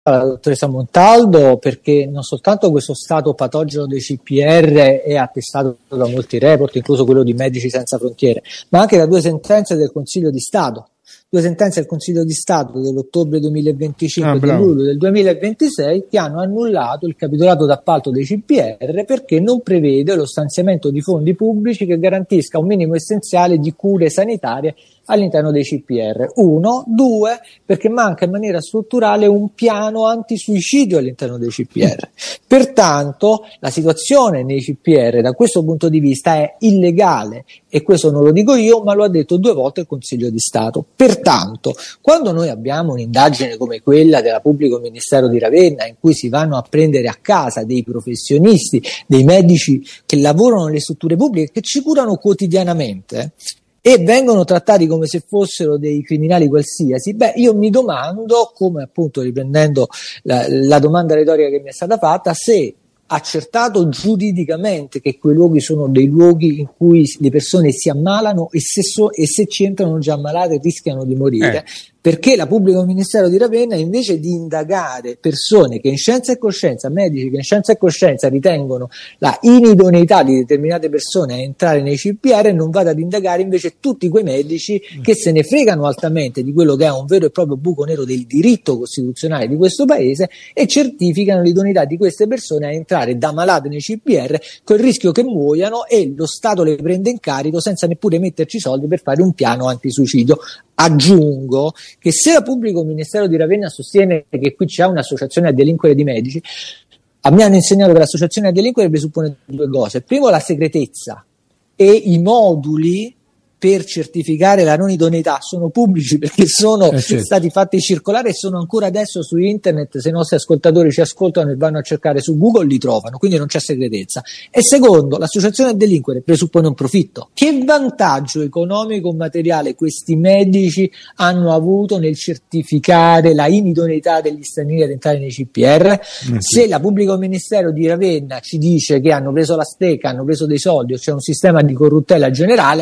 la dottoressa Montaldo, perché non soltanto questo stato patogeno dei CPR è attestato da molti report, incluso quello di Medici Senza Frontiere, ma anche da 2 sentenze del Consiglio di Stato. 2 sentenze del Consiglio di Stato dell'ottobre 2025 e del luglio del 2026 che hanno annullato il capitolato d'appalto dei CPR perché non prevede lo stanziamento di fondi pubblici che garantisca un minimo essenziale di cure sanitarie all'interno dei CPR. 1, 2, perché manca in maniera strutturale un piano antisuicidio all'interno dei CPR. Pertanto la situazione nei CPR da questo punto di vista è illegale, e questo non lo dico io, ma lo ha detto 2 volte il Consiglio di Stato. Pertanto, quando noi abbiamo un'indagine come quella della Pubblico Ministero di Ravenna, in cui si vanno a prendere a casa dei professionisti, dei medici che lavorano nelle strutture pubbliche, che ci curano quotidianamente, e vengono trattati come se fossero dei criminali qualsiasi, io mi domando, come appunto riprendendo la domanda retorica che mi è stata fatta, se accertato giuridicamente che quei luoghi sono dei luoghi in cui le persone si ammalano e se ci entrano già ammalate rischiano di morire, perché la Pubblico Ministero di Ravenna, invece di indagare persone che in scienza e coscienza, medici che in scienza e coscienza ritengono la inidoneità di determinate persone a entrare nei CPR, non vada ad indagare invece tutti quei medici che se ne fregano altamente di quello che è un vero e proprio buco nero del diritto costituzionale di questo paese e certificano l'idoneità di queste persone a entrare da malate nei CPR col rischio che muoiano, e lo Stato le prende in carico senza neppure metterci soldi per fare un piano antisuicidio. Aggiungo che se la Pubblico Ministero di Ravenna sostiene che qui c'è un'associazione a delinquere di medici, a me hanno insegnato che l'associazione a delinquere presuppone 2 cose. Primo, la segretezza, e i moduli per certificare la non idoneità sono pubblici perché sono stati fatti circolare e sono ancora adesso su internet. Se i nostri ascoltatori ci ascoltano e vanno a cercare su Google li trovano, quindi non c'è segretezza. E secondo, l'associazione a delinquere presuppone un profitto. Che vantaggio economico o materiale questi medici hanno avuto nel certificare la inidoneità degli stranieri ad entrare nei CPR? Se la Pubblico Ministero di Ravenna ci dice che hanno preso la stecca, hanno preso dei soldi o c'è un sistema di corruttela generale,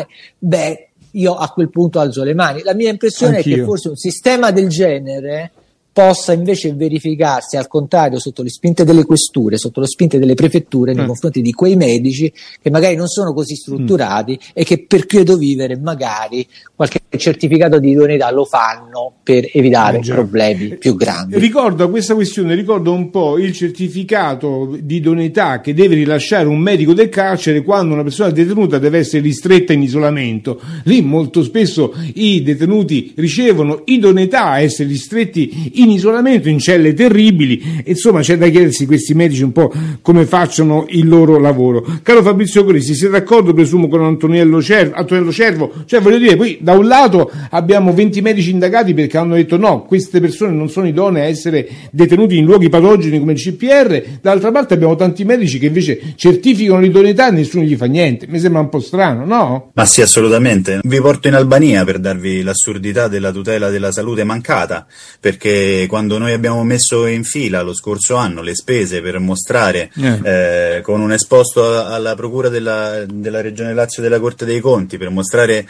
io a quel punto alzo le mani. La mia impressione è che forse un sistema del genere possa invece verificarsi al contrario sotto le spinte delle questure, sotto le spinte delle prefetture nei confronti di quei medici che magari non sono così strutturati e che per quieto vivere magari qualche certificato di idoneità lo fanno per evitare problemi più grandi. Ricordo questa questione, ricordo un po' il certificato di idoneità che deve rilasciare un medico del carcere quando una persona detenuta deve essere ristretta in isolamento. Lì molto spesso i detenuti ricevono idoneità a essere ristretti in isolamento, in celle terribili. Insomma, c'è da chiedersi questi medici un po' come facciano il loro lavoro. Caro Fabrizio Corisi, siete d'accordo, presumo, con Antonello Cervo? Cioè, voglio dire, poi da un lato abbiamo 20 medici indagati perché hanno detto no, queste persone non sono idonee a essere detenuti in luoghi patogeni come il CPR, dall'altra parte abbiamo tanti medici che invece certificano l'idoneità e nessuno gli fa niente. Mi sembra un po' strano, no? Ma sì, assolutamente. Vi porto in Albania per darvi l'assurdità della tutela della salute mancata, perché quando noi abbiamo messo in fila lo scorso anno le spese per mostrare con un esposto alla procura della Regione Lazio della Corte dei Conti, per mostrare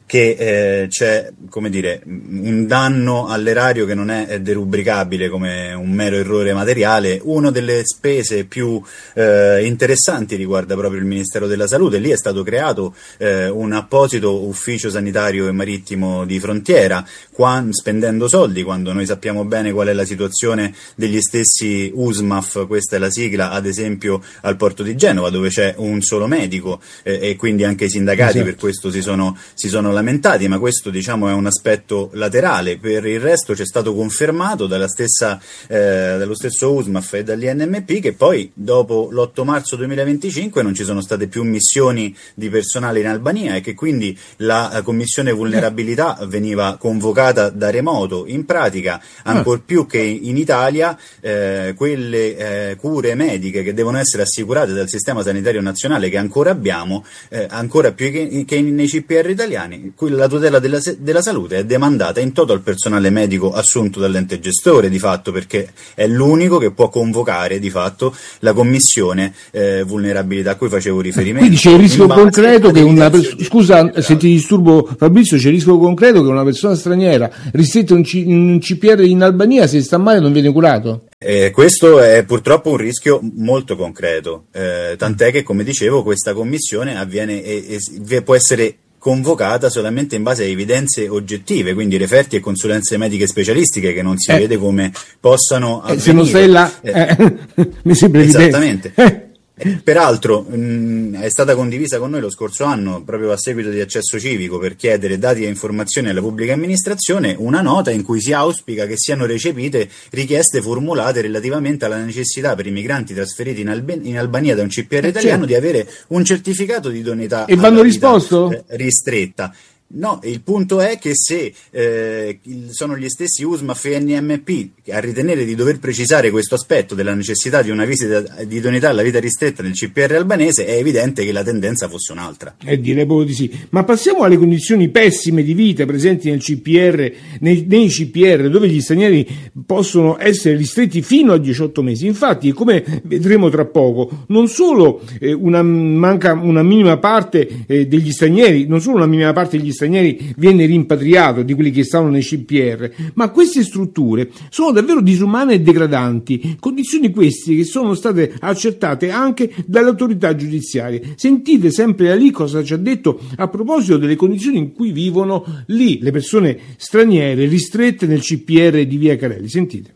che c'è, come dire, un danno all'erario che non è derubricabile come un mero errore materiale, una delle spese più interessanti riguarda proprio il Ministero della Salute. Lì è stato creato un apposito ufficio sanitario e marittimo di frontiera, spendendo soldi, quando noi sappiamo bene qual è la situazione degli stessi USMAF, questa è la sigla, ad esempio al porto di Genova, dove c'è un solo medico e quindi anche i sindacati per questo si sono lamentati, ma questo, diciamo, è un aspetto laterale. Per il resto c'è stato confermato dallo stesso USMAF e dall'INMP che poi dopo l'8 marzo 2025 non ci sono state più missioni di personale in Albania e che quindi la commissione vulnerabilità veniva convocata da remoto. In pratica, ancor più che in Italia, quelle cure mediche che devono essere assicurate dal sistema sanitario nazionale che ancora abbiamo, ancora più che nei CPR italiani, la tutela della salute è demandata in toto al personale medico assunto dall'ente gestore, di fatto, perché è l'unico che può convocare di fatto la commissione vulnerabilità a cui facevo riferimento. Quindi c'è il rischio concreto che scusa se ti disturbo Fabrizio, c'è il rischio concreto che una persona straniera ristretta in un CPR in Albania, se sta male non viene curato? Questo è purtroppo un rischio molto concreto, tant'è che, come dicevo, questa commissione può essere convocata solamente in base a evidenze oggettive, quindi referti e consulenze mediche specialistiche, che non si vede come possano avvenire. Se non sei là, mi sembra evidente. Esattamente. Peraltro è stata condivisa con noi lo scorso anno, proprio a seguito di Accesso Civico, per chiedere dati e informazioni alla pubblica amministrazione, una nota in cui si auspica che siano recepite richieste formulate relativamente alla necessità per i migranti trasferiti in Albania da un CPR italiano di avere un certificato di idoneità e vanno risposto? Ristretta. No, il punto è che se sono gli stessi USMAF e NMP a ritenere di dover precisare questo aspetto della necessità di una visita di idoneità alla vita ristretta nel CPR albanese, è evidente che la tendenza fosse un'altra. Direi proprio di sì. Ma passiamo alle condizioni pessime di vita presenti nel CPR, nei CPR, dove gli stranieri possono essere ristretti fino a 18 mesi. Infatti, come vedremo tra poco, non solo manca una minima parte degli stranieri, non solo una minima parte degli stranieri viene rimpatriato, di quelli che stavano nei CPR, ma queste strutture sono davvero disumane e degradanti, condizioni queste che sono state accertate anche dalle autorità giudiziarie. Sentite sempre Ali cosa ci ha detto a proposito delle condizioni in cui vivono lì le persone straniere ristrette nel CPR di Via Carelli. Sentite.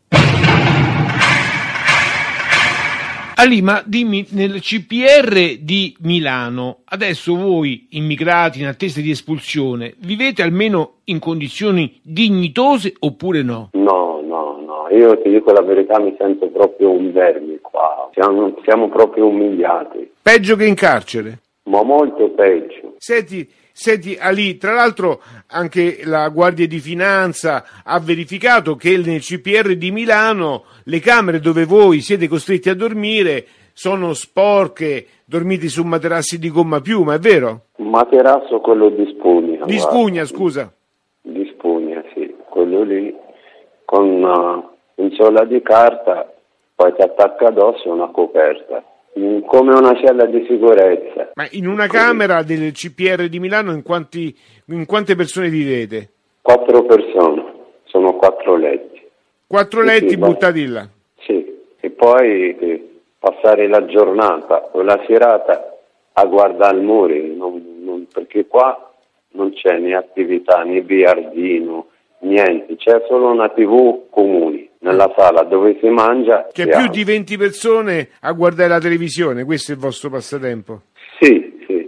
Ali, ma dimmi, nel CPR di Milano, adesso voi, immigrati in attesa di espulsione, vivete almeno in condizioni dignitose oppure no? No, io ti dico la verità, mi sento proprio un verme qua, siamo proprio umiliati. Peggio che in carcere? Ma molto peggio. Senti Ali, tra l'altro anche la Guardia di Finanza ha verificato che nel CPR di Milano le camere dove voi siete costretti a dormire sono sporche, dormite su materassi di gomma piuma, è vero? Materasso quello di spugna. Di spugna, scusa. Di spugna, sì, quello lì, con un sola di carta, poi ti attacca addosso una coperta. Come una cella di sicurezza. Ma in una camera del CPR di Milano in quante persone vivete? 4 persone, sono 4 letti. 4 letti buttati là? Sì, e poi passare la giornata o la serata a guardare i muri, perché qua non c'è né attività, né biliardino, niente, c'è solo una TV comune nella sala dove si mangia. C'è più di 20 persone a guardare la televisione, questo è il vostro passatempo? Sì.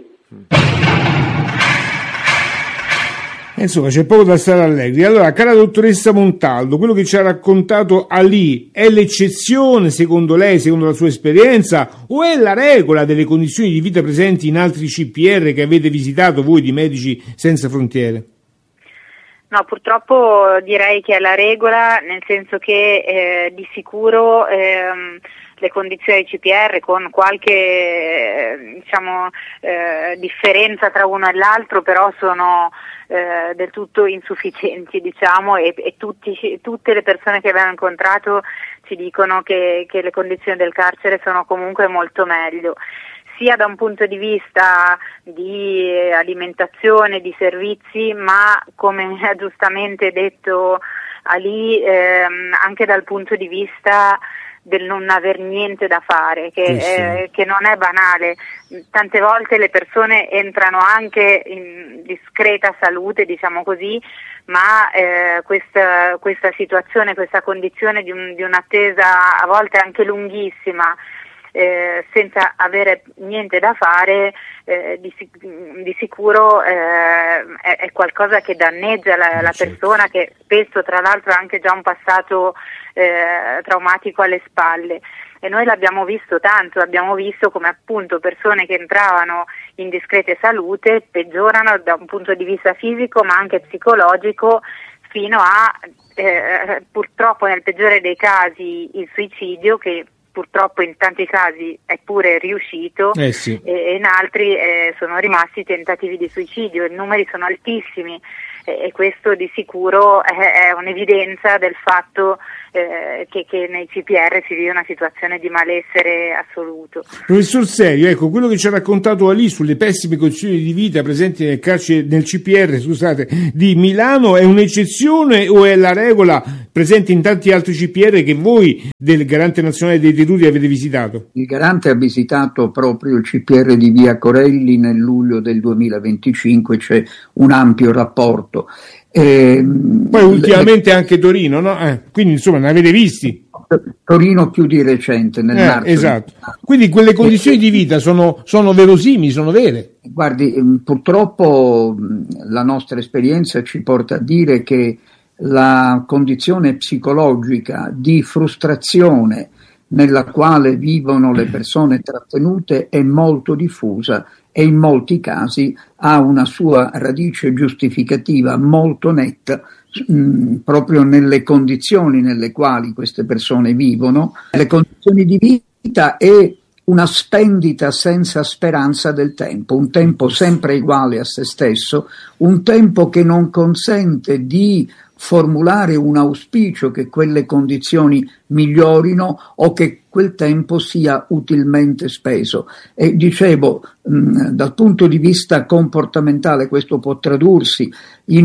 Insomma, c'è poco da stare allegri. Allora, cara dottoressa Montaldo, quello che ci ha raccontato Ali è l'eccezione, secondo lei, secondo la sua esperienza, o è la regola delle condizioni di vita presenti in altri CPR che avete visitato voi di Medici Senza Frontiere? No, purtroppo direi che è la regola, nel senso che di sicuro le condizioni CPR, con qualche differenza tra uno e l'altro, però sono del tutto insufficienti, e tutte le persone che abbiamo incontrato ci dicono che le condizioni del carcere sono comunque molto meglio, sia da un punto di vista di alimentazione, di servizi, ma come ha giustamente detto Ali, anche dal punto di vista del non aver niente da fare, che non è banale. Tante volte le persone entrano anche in discreta salute, diciamo così, ma questa situazione, questa condizione di un'attesa a volte anche lunghissima, senza avere niente da fare, di sicuro è qualcosa che danneggia la persona, che spesso tra l'altro ha anche già un passato traumatico alle spalle. E noi l'abbiamo visto tanto, abbiamo visto come appunto persone che entravano in discrete salute peggiorano da un punto di vista fisico ma anche psicologico, fino a purtroppo nel peggiore dei casi il suicidio, che purtroppo in tanti casi è pure riuscito, sì. E in altri sono rimasti tentativi di suicidio. I numeri sono altissimi, e questo di sicuro è un'evidenza del fatto che nei CPR si vive una situazione di malessere assoluto. Professor Serio, ecco, quello che ci ha raccontato Ali sulle pessime condizioni di vita presenti nel CPR, di Milano, è un'eccezione o è la regola presente in tanti altri CPR che voi del Garante Nazionale dei Detenuti avete visitato? Il Garante ha visitato proprio il CPR di Via Corelli nel luglio del 2025, c'è un ampio rapporto. Poi ultimamente anche Torino, no? Quindi insomma ne avete visti? Torino più di recente, nel marzo. Esatto. Quindi quelle condizioni di vita sono verosimili, sono vere? Guardi, purtroppo la nostra esperienza ci porta a dire che la condizione psicologica di frustrazione nella quale vivono le persone trattenute è molto diffusa e in molti casi ha una sua radice giustificativa molto netta proprio nelle condizioni nelle quali queste persone vivono, le condizioni di vita e una spendita senza speranza del tempo, un tempo sempre uguale a se stesso, un tempo che non consente di formulare un auspicio che quelle condizioni migliorino o che quel tempo sia utilmente speso. E dicevo, dal punto di vista comportamentale questo può tradursi in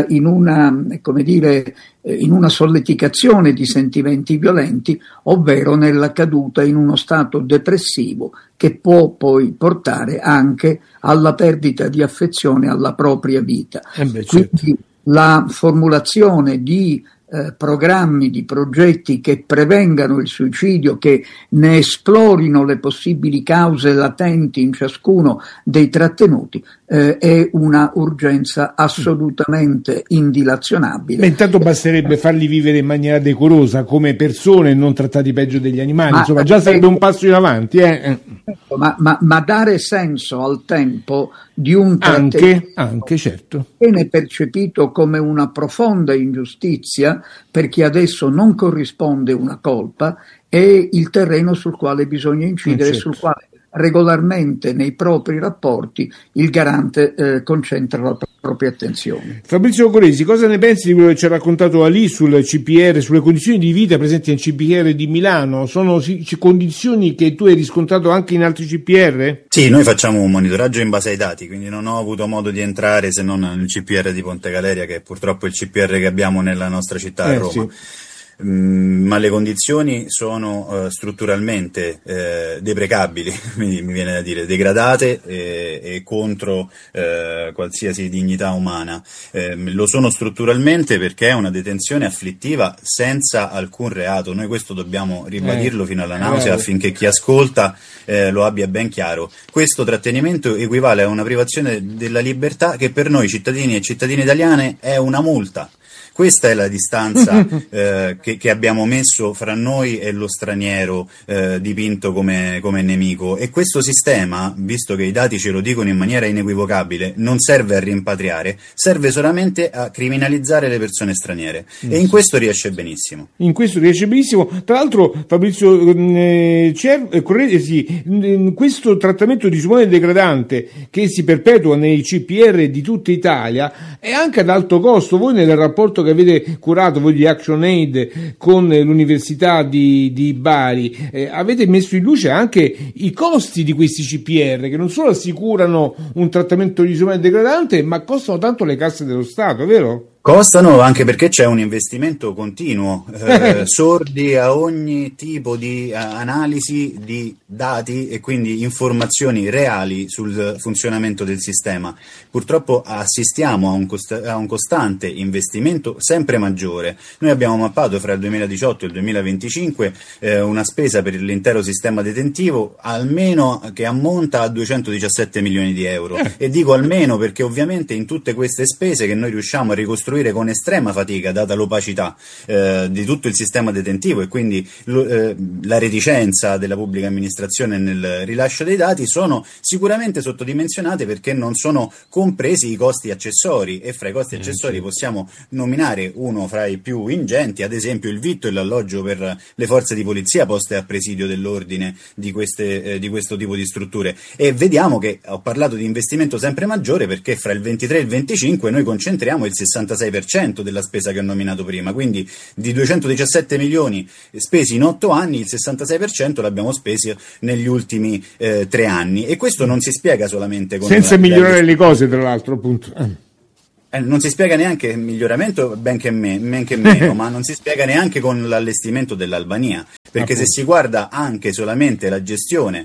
una solleticazione di sentimenti violenti, ovvero nella caduta in uno stato depressivo che può poi portare anche alla perdita di affezione alla propria vita. Certo. Quindi la formulazione di programmi, di progetti che prevengano il suicidio, che ne esplorino le possibili cause latenti in ciascuno dei trattenuti, è una urgenza assolutamente indilazionabile. Intanto basterebbe farli vivere in maniera decorosa come persone e non trattati peggio degli animali, insomma già sarebbe un passo in avanti. Ma dare senso al tempo di un anche certo, viene percepito come una profonda ingiustizia perché adesso non corrisponde una colpa, è il terreno sul quale bisogna incidere, certo. sul quale regolarmente nei propri rapporti il garante concentra la propria attenzione. Fabrizio Corresi, cosa ne pensi di quello che ci ha raccontato Ali sul CPR, sulle condizioni di vita presenti nel CPR di Milano? Sono condizioni che tu hai riscontrato anche in altri CPR? Sì, noi facciamo un monitoraggio in base ai dati, quindi non ho avuto modo di entrare se non nel CPR di Ponte Galeria, che è purtroppo il CPR che abbiamo nella nostra città a Roma. Sì. Ma le condizioni sono strutturalmente deprecabili, mi viene da dire, degradate e contro qualsiasi dignità umana. Lo sono strutturalmente perché è una detenzione afflittiva senza alcun reato. Noi questo dobbiamo ribadirlo fino alla nausea affinché chi ascolta lo abbia ben chiaro. Questo trattenimento equivale a una privazione della libertà che per noi cittadini e cittadine italiane è una multa. Questa è la distanza che abbiamo messo fra noi e lo straniero dipinto come nemico, e questo sistema, visto che i dati ce lo dicono in maniera inequivocabile, non serve a rimpatriare, serve solamente a criminalizzare le persone straniere e in questo riesce benissimo. Tra l'altro Fabrizio Corresi, questo trattamento disumano e degradante che si perpetua nei CPR di tutta Italia è anche ad alto costo. Voi nel rapporto che avete curato voi di ActionAid con l'Università di Bari avete messo in luce anche i costi di questi CPR, che non solo assicurano un trattamento disumano e degradante, ma costano tanto le casse dello Stato, vero? Costano anche perché c'è un investimento continuo, sordi a ogni tipo di analisi di dati e quindi informazioni reali sul funzionamento del sistema. Purtroppo assistiamo a un costante investimento sempre maggiore. Noi abbiamo mappato fra il 2018 e il 2025 una spesa per l'intero sistema detentivo almeno che ammonta a 217 milioni di euro. E dico almeno perché ovviamente in tutte queste spese che noi riusciamo a ricostruire ricostruire con estrema fatica, data l'opacità di tutto il sistema detentivo e quindi la reticenza della pubblica amministrazione nel rilascio dei dati, sono sicuramente sottodimensionate perché non sono compresi i costi accessori, e fra i costi accessori possiamo nominare uno fra i più ingenti, ad esempio il vitto e l'alloggio per le forze di polizia poste a presidio dell'ordine di questo tipo di strutture. E vediamo che ho parlato di investimento sempre maggiore perché fra il 23 e il 25 noi concentriamo il 66% della spesa che ho nominato prima, quindi di 217 milioni spesi in 8 anni il 66% l'abbiamo spesi negli ultimi 3 anni, e questo non si spiega solamente con senza migliorare le cose, tra l'altro, appunto. Non si spiega neanche il miglioramento, benché meno, ma non si spiega neanche con l'allestimento dell'Albania, perché se si guarda anche solamente la gestione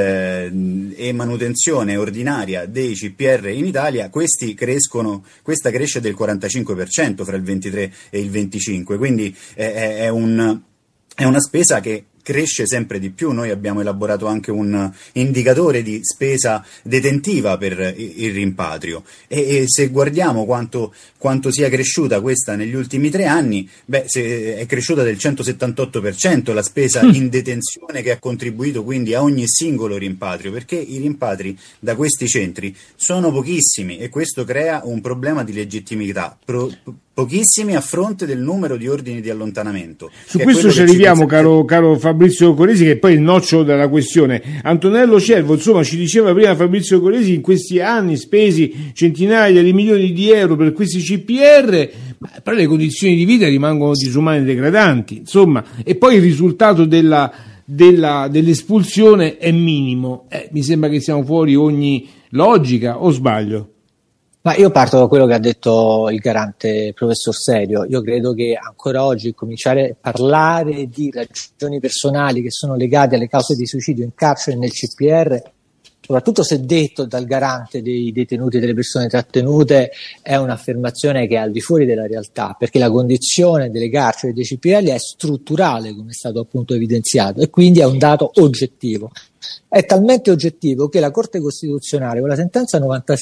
e manutenzione ordinaria dei CPR in Italia, questa cresce del 45% fra il 23 e il 25, quindi è una spesa che cresce sempre di più. Noi abbiamo elaborato anche un indicatore di spesa detentiva per il rimpatrio e se guardiamo quanto sia cresciuta questa negli ultimi 3 anni, se è cresciuta del 178% la spesa in detenzione, che ha contribuito quindi a ogni singolo rimpatrio, perché i rimpatri da questi centri sono pochissimi e questo crea un problema di legittimità. Pochissimi a fronte del numero di ordini di allontanamento. Su questo ci arriviamo, caro Fabrizio Corresi, che è poi il nocciolo della questione. Antonello Cervo, insomma, ci diceva prima Fabrizio Corresi, in questi anni spesi centinaia di milioni di euro per questi CPR, però le condizioni di vita rimangono disumane e degradanti, insomma, e poi il risultato dell'espulsione è minimo. Mi sembra che siamo fuori ogni logica, o sbaglio? Ma io parto da quello che ha detto il garante professor Serio. Io credo che ancora oggi cominciare a parlare di ragioni personali che sono legate alle cause di suicidio in carcere nel CPR, soprattutto se detto dal garante dei detenuti e delle persone trattenute, è un'affermazione che è al di fuori della realtà, perché la condizione delle carceri e dei CPR è strutturale, come è stato appunto evidenziato, e quindi è un dato oggettivo. È talmente oggettivo che la Corte Costituzionale, con la sentenza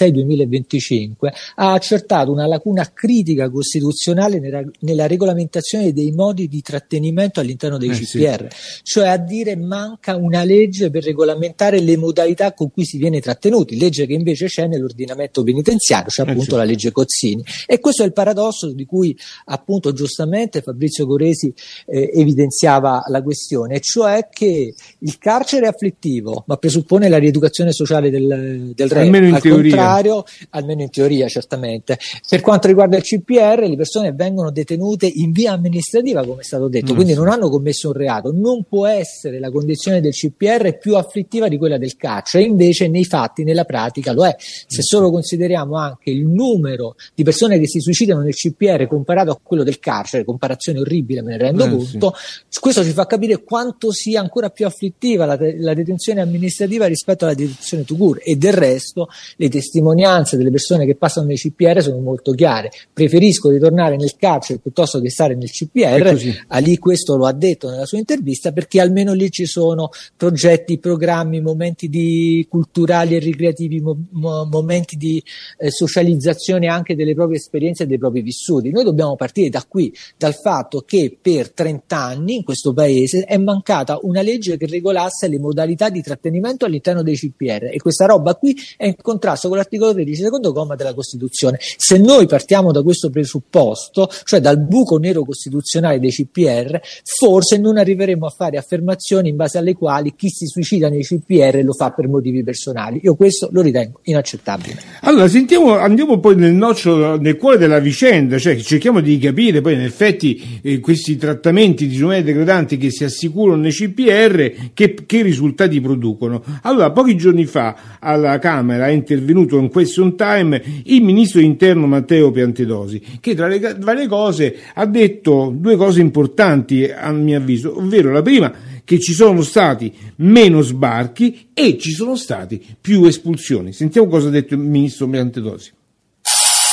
96-2025, ha accertato una lacuna critica costituzionale nella regolamentazione dei modi di trattenimento all'interno dei CPR, cioè a dire manca una legge per regolamentare le modalità con cui si viene trattenuti, legge che invece c'è nell'ordinamento penitenziario, cioè appunto la legge Cozzini. E questo è il paradosso di cui appunto giustamente Fabrizio Corresi evidenziava la questione, cioè che il carcere afflittivo ma presuppone la rieducazione sociale del reo, almeno in teoria. Contrario, almeno in teoria certamente. Per quanto riguarda il CPR, le persone vengono detenute in via amministrativa, come è stato detto, quindi non hanno commesso un reato. Non può essere la condizione del CPR più afflittiva di quella del carcere, invece nei fatti, nella pratica lo è. Se solo consideriamo anche il numero di persone che si suicidano nel CPR comparato a quello del carcere, comparazione orribile, me ne rendo conto, questo ci fa capire quanto sia ancora più afflittiva la detenzione amministrativa rispetto alla detenzione tout court. E del resto le testimonianze delle persone che passano nei CPR sono molto chiare: preferisco ritornare nel carcere piuttosto che stare nel CPR. Ali questo lo ha detto nella sua intervista, perché almeno lì ci sono progetti, programmi, momenti culturali e ricreativi, momenti di socializzazione anche delle proprie esperienze e dei propri vissuti. Noi dobbiamo partire da qui, dal fatto che per 30 anni in questo paese è mancata una legge che regolasse le modalità di trattenimento all'interno dei CPR, e questa roba qui è in contrasto con l'articolo 13 secondo comma della Costituzione. Se noi partiamo da questo presupposto, cioè dal buco nero costituzionale dei CPR, forse non arriveremo a fare affermazioni in base alle quali chi si suicida nei CPR lo fa per motivi personali. Io questo lo ritengo inaccettabile. Allora andiamo poi nel cuore della vicenda, cioè cerchiamo di capire poi in effetti questi trattamenti disumani e degradanti che si assicurano nei CPR che risultati producono. Allora, pochi giorni fa alla Camera è intervenuto in question time il ministro dell'Interno Matteo Piantedosi, che tra le varie cose ha detto 2 cose importanti a mio avviso, ovvero la prima, che ci sono stati meno sbarchi e ci sono stati più espulsioni. Sentiamo cosa ha detto il ministro Piantedosi.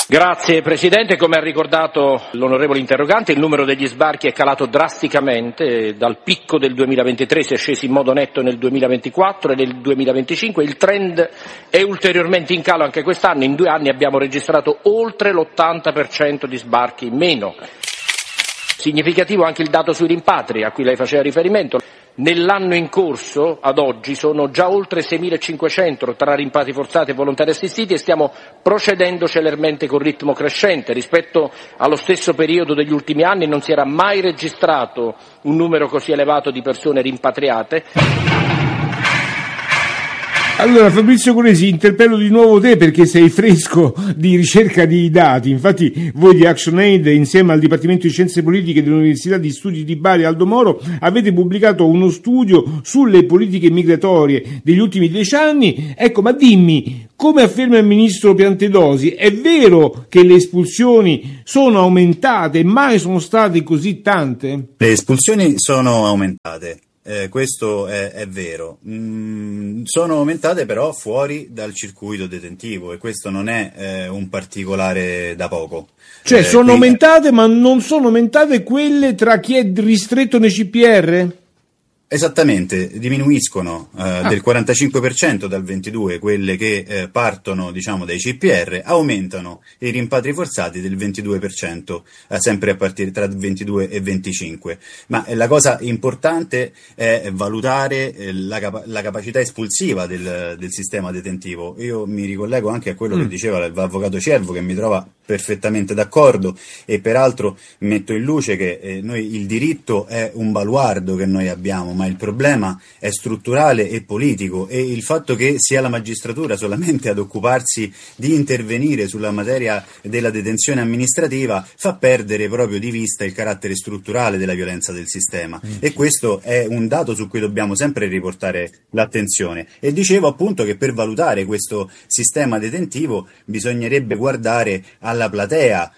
Grazie Presidente, come ha ricordato l'onorevole interrogante, il numero degli sbarchi è calato drasticamente, dal picco del 2023 si è scesi in modo netto nel 2024 e nel 2025, il trend è ulteriormente in calo anche quest'anno, in 2 anni abbiamo registrato oltre l'80% di sbarchi in meno. Significativo anche il dato sui rimpatri a cui lei faceva riferimento. Nell'anno in corso, ad oggi, sono già oltre 6.500 tra rimpatri forzati e volontari assistiti e stiamo procedendo celermente con ritmo crescente. Rispetto allo stesso periodo degli ultimi anni non si era mai registrato un numero così elevato di persone rimpatriate. Allora Fabrizio Corresi, interpello di nuovo te perché sei fresco di ricerca di dati. Infatti voi di ActionAid insieme al Dipartimento di Scienze Politiche dell'Università di Studi di Bari Aldo Moro avete pubblicato uno studio sulle politiche migratorie degli ultimi 10 anni. Ecco, ma dimmi, come afferma il ministro Piantedosi, è vero che le espulsioni sono aumentate? Mai sono state così tante? Le espulsioni sono aumentate. Questo è vero, sono aumentate però fuori dal circuito detentivo e questo non è un particolare da poco. Cioè sono aumentate ma non sono aumentate quelle tra chi è ristretto nei CPR? Esattamente, diminuiscono del 45% dal 22 quelle che partono diciamo dai CPR, aumentano i rimpatri forzati del 22%, sempre a partire tra 22 e 25. Ma la cosa importante è valutare la capacità espulsiva del sistema detentivo. Io mi ricollego anche a quello che diceva l'avvocato Cervo, che mi trova perfettamente d'accordo, e peraltro metto in luce che noi il diritto è un baluardo che noi abbiamo, ma il problema è strutturale e politico, e il fatto che sia la magistratura solamente ad occuparsi di intervenire sulla materia della detenzione amministrativa fa perdere proprio di vista il carattere strutturale della violenza del sistema, e questo è un dato su cui dobbiamo sempre riportare l'attenzione. E dicevo appunto che per valutare questo sistema detentivo bisognerebbe guardare alla platea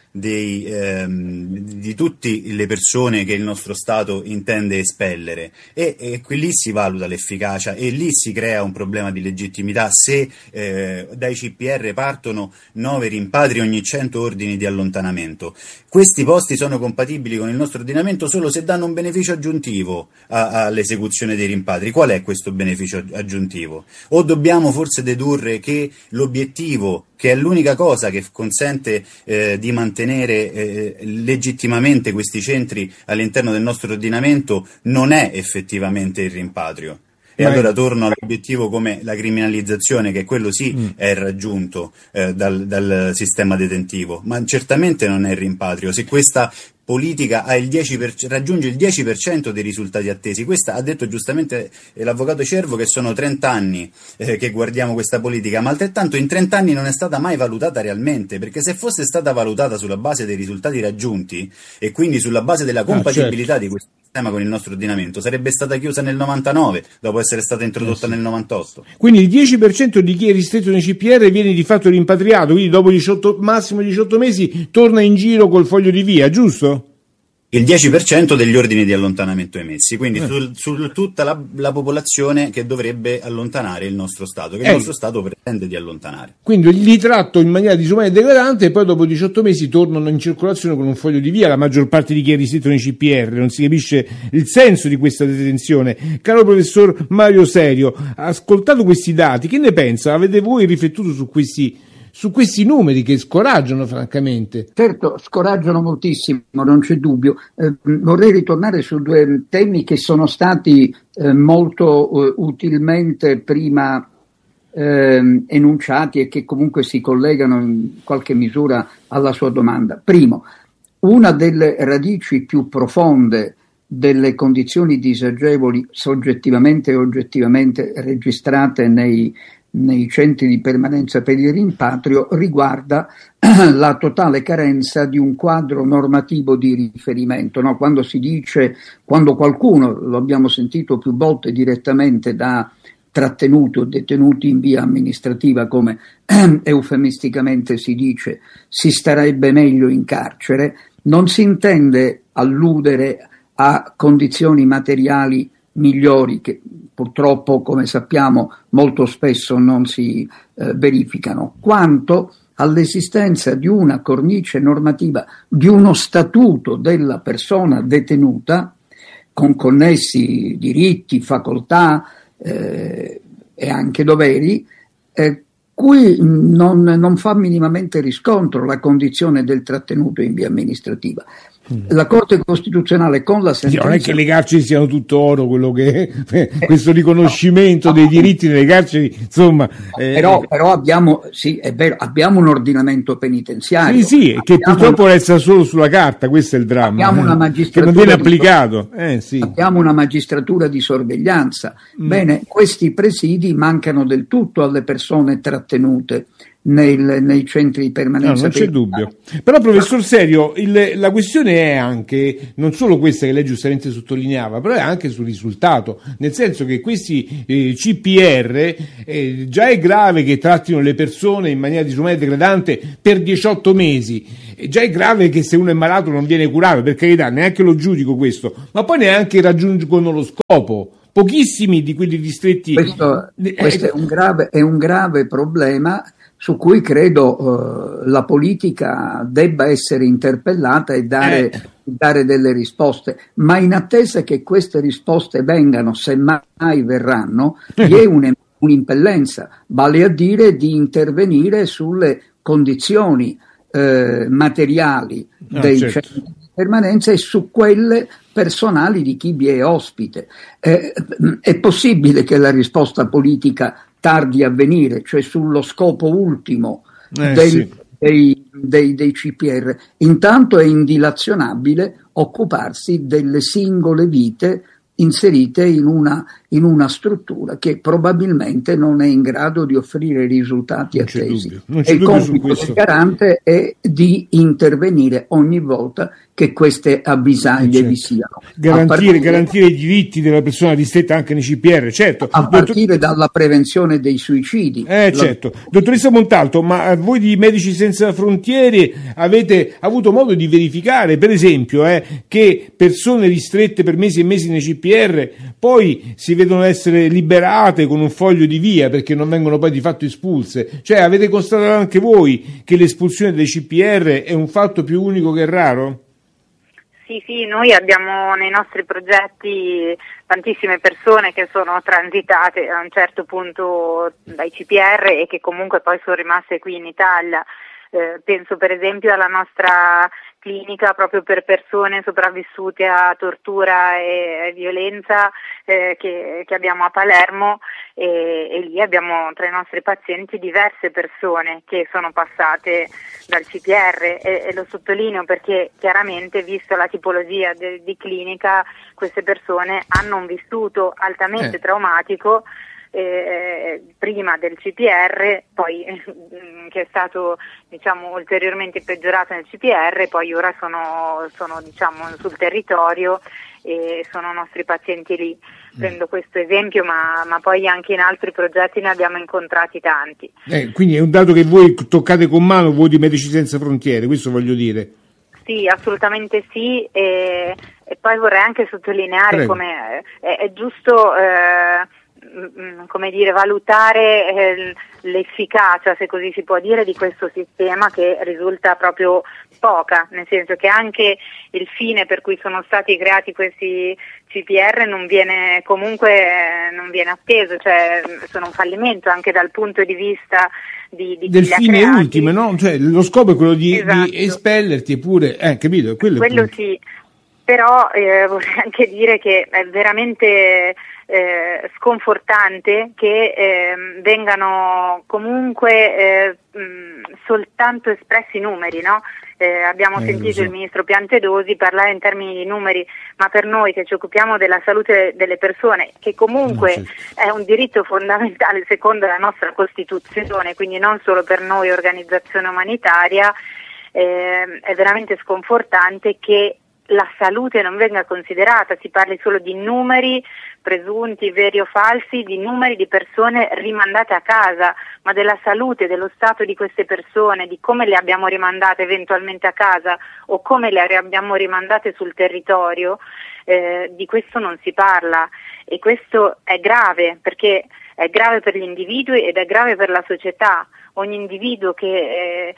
di tutte le persone che il nostro Stato intende espellere, e lì si valuta l'efficacia e lì si crea un problema di legittimità se dai CPR partono 9 rimpatri ogni 100 ordini di allontanamento. Questi posti sono compatibili con il nostro ordinamento solo se danno un beneficio aggiuntivo all'esecuzione dei rimpatri. Qual è questo beneficio aggiuntivo? O dobbiamo forse dedurre che l'obiettivo, che è l'unica cosa che consente di mantenere legittimamente questi centri all'interno del nostro ordinamento, non è effettivamente il rimpatrio? E allora torno all'obiettivo come la criminalizzazione, che quello sì è raggiunto dal sistema detentivo, ma certamente non è il rimpatrio. Se questa politica ha raggiunge il 10% dei risultati attesi. Questa ha detto giustamente l'avvocato Cervo che sono 30 anni che guardiamo questa politica, ma altrettanto in 30 anni non è stata mai valutata realmente, perché se fosse stata valutata sulla base dei risultati raggiunti e quindi sulla base della compatibilità di questo sistema con il nostro ordinamento, sarebbe stata chiusa nel 99 dopo essere stata introdotta nel 98. Quindi il 10% di chi è ristretto nei CPR viene di fatto rimpatriato, quindi dopo massimo 18 mesi torna in giro col foglio di via, giusto? Il 10% degli ordini di allontanamento emessi, quindi su tutta la popolazione che dovrebbe allontanare il nostro Stato, che il nostro Stato pretende di allontanare. Quindi li tratto in maniera disumana e degradante e poi dopo 18 mesi tornano in circolazione con un foglio di via la maggior parte di chi è ristretto nei CPR. Non si capisce il senso di questa detenzione. Caro professor Mario Serio, ascoltato questi dati, che ne pensa? Avete voi riflettuto su questi numeri che scoraggiano francamente? Certo, scoraggiano moltissimo, non c'è dubbio. Vorrei ritornare su 2 temi che sono stati molto utilmente prima enunciati e che comunque si collegano in qualche misura alla sua domanda. Primo, una delle radici più profonde delle condizioni disagevoli soggettivamente e oggettivamente registrate nei centri di permanenza per il rimpatrio riguarda la totale carenza di un quadro normativo di riferimento, no? Quando qualcuno, lo abbiamo sentito più volte direttamente da trattenuti o detenuti in via amministrativa, come eufemisticamente si dice, si starebbe meglio in carcere, non si intende alludere a condizioni materiali migliori che purtroppo, come sappiamo, molto spesso non si verificano, quanto all'esistenza di una cornice normativa, di uno statuto della persona detenuta, con connessi diritti, facoltà e anche doveri, cui non fa minimamente riscontro la condizione del trattenuto in via amministrativa. La Corte Costituzionale con la sentenza... Non è che le carceri siano tutto oro, quello che questo riconoscimento dei diritti nelle carceri, insomma... Però abbiamo, sì, è vero, abbiamo un ordinamento penitenziario. Sì, che purtroppo resta solo sulla carta, questo è il dramma. Abbiamo una magistratura che non viene applicato. Sì. Abbiamo una magistratura di sorveglianza. Bene, questi presidi mancano del tutto alle persone trattenute nei centri di permanenza. Non c'è dubbio. Però, professor Serio, la questione è anche non solo questa che lei giustamente sottolineava, però è anche sul risultato, nel senso che questi CPR già è grave che trattino le persone in maniera disumana e degradante per 18 mesi, già è grave che se uno è malato non viene curato, per carità, neanche lo giudico questo, ma poi neanche raggiungono lo scopo. Pochissimi di quelli ristretti. Questo è un grave problema su cui credo la politica debba essere interpellata e dare delle risposte, ma in attesa che queste risposte vengano, se mai verranno, vi è un'impellenza, vale a dire di intervenire sulle condizioni materiali dei centri di permanenza e su quelle personali di chi vi è ospite. È possibile che la risposta politica tardi a venire, cioè sullo scopo ultimo dei CPR. Intanto è indilazionabile occuparsi delle singole vite inserite in una struttura che probabilmente non è in grado di offrire i risultati attesi. E il compito del garante è di intervenire ogni volta che queste avvisaglie vi siano. Garantire i diritti della persona ristretta anche nei CPR, certo. A partire dalla prevenzione dei suicidi. Certo. Dottoressa Montalto, ma voi di Medici Senza Frontiere avete avuto modo di verificare, per esempio, che persone ristrette per mesi e mesi nei CPR poi si vedono essere liberate con un foglio di via perché non vengono poi di fatto espulse? Cioè, avete constatato anche voi che l'espulsione dei CPR è un fatto più unico che raro? Sì, noi abbiamo nei nostri progetti tantissime persone che sono transitate a un certo punto dai CPR e che comunque poi sono rimaste qui in Italia. Penso per esempio alla nostra clinica proprio per persone sopravvissute a tortura e violenza che abbiamo a Palermo e lì abbiamo tra i nostri pazienti diverse persone che sono passate dal CPR e lo sottolineo perché chiaramente, visto la tipologia di clinica, queste persone hanno un vissuto altamente traumatico prima del CPR, poi che è stato ulteriormente peggiorato nel CPR, poi ora sono sul territorio e sono nostri pazienti lì. Prendo questo esempio, ma poi anche in altri progetti ne abbiamo incontrati tanti. Quindi è un dato che voi toccate con mano, voi di Medici Senza Frontiere, questo voglio dire. Sì, assolutamente sì, e poi vorrei anche sottolineare come è giusto valutare l'efficacia, se così si può dire, di questo sistema che risulta proprio poca, nel senso che anche il fine per cui sono stati creati questi CPR non viene atteso, cioè sono un fallimento anche dal punto di vista del fine ultimo, no? Cioè, lo scopo è quello di espellerti, eppure, capito? Quello sì, però vorrei anche dire che è veramente sconfortante che vengano comunque soltanto espressi numeri, no? Abbiamo sentito il ministro Piantedosi parlare in termini di numeri, ma per noi che ci occupiamo della salute delle persone, che comunque è un diritto fondamentale secondo la nostra Costituzione, quindi non solo per noi organizzazione umanitaria, è veramente sconfortante che la salute non venga considerata, si parli solo di numeri presunti, veri o falsi, di numeri di persone rimandate a casa, ma della salute, dello stato di queste persone, di come le abbiamo rimandate eventualmente a casa o come le abbiamo rimandate sul territorio, di questo non si parla e questo è grave perché è grave per gli individui ed è grave per la società. Ogni individuo che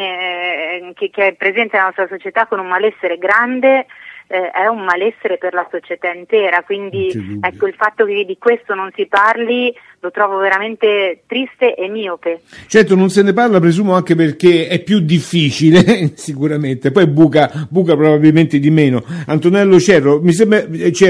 è presente nella nostra società con un malessere grande è un malessere per la società intera, quindi ecco, il fatto che di questo non si parli lo trovo veramente triste e miope. Certo, non se ne parla, presumo anche perché è più difficile sicuramente, poi buca probabilmente di meno. Antonello Cervo, mi sembra